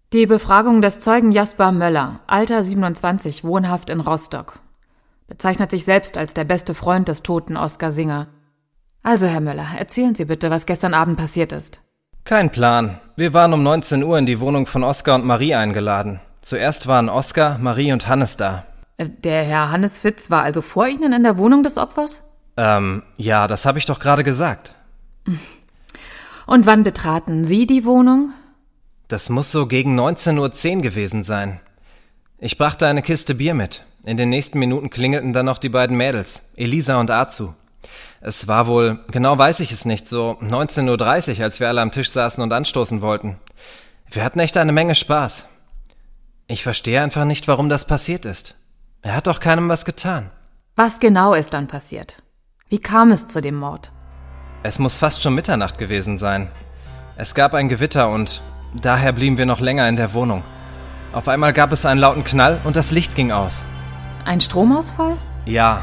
Die Befragung des Zeugen Jasper Möller, Alter 27, wohnhaft in Rostock. Bezeichnet sich selbst als der beste Freund des toten Oskar Singer. Also, Herr Möller, erzählen Sie bitte, was gestern Abend passiert ist. Kein Plan. Wir waren um 19 Uhr in die Wohnung von Oskar und Marie eingeladen. Zuerst waren Oskar, Marie und Hannes da. Der Herr Hannes Fitz war also vor Ihnen in der Wohnung des Opfers? Ja, das habe ich doch gerade gesagt. Und wann betraten Sie die Wohnung? Das muss so gegen 19:10 Uhr gewesen sein. Ich brachte eine Kiste Bier mit. In den nächsten Minuten klingelten dann noch die beiden Mädels, Elisa und Azu. Es war wohl, genau weiß ich es nicht, so 19:30 Uhr, als wir alle am Tisch saßen und anstoßen wollten. Wir hatten echt eine Menge Spaß. Ich verstehe einfach nicht, warum das passiert ist. Er hat doch keinem was getan. Was genau ist dann passiert? Wie kam es zu dem Mord? Es muss fast schon Mitternacht gewesen sein. Es gab ein Gewitter und daher blieben wir noch länger in der Wohnung. Auf einmal gab es einen lauten Knall und das Licht ging aus. Ein Stromausfall? Ja.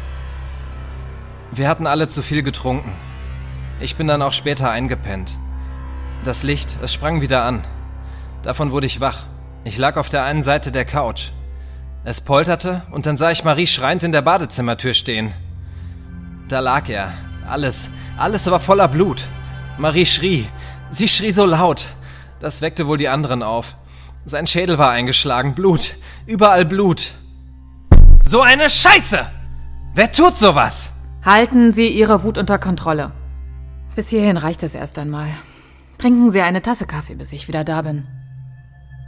Wir hatten alle zu viel getrunken. Ich bin dann auch später eingepennt. Das Licht, es sprang wieder an. Davon wurde ich wach. Ich lag auf der einen Seite der Couch. Es polterte und dann sah ich Marie schreiend in der Badezimmertür stehen. Da lag er. Alles war voller Blut. Marie schrie. Sie schrie so laut. Das weckte wohl die anderen auf. Sein Schädel war eingeschlagen. Blut. Überall Blut. So eine Scheiße! Wer tut sowas? Halten Sie Ihre Wut unter Kontrolle. Bis hierhin reicht es erst einmal. Trinken Sie eine Tasse Kaffee, bis ich wieder da bin.